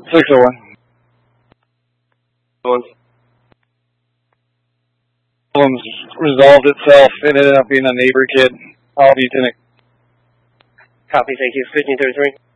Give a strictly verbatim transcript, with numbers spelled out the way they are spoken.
six oh one. Problems resolved itself. It ended up being a neighbor kid. I'll be Lieutenant. Copy, thank you. fifteen thirty-three.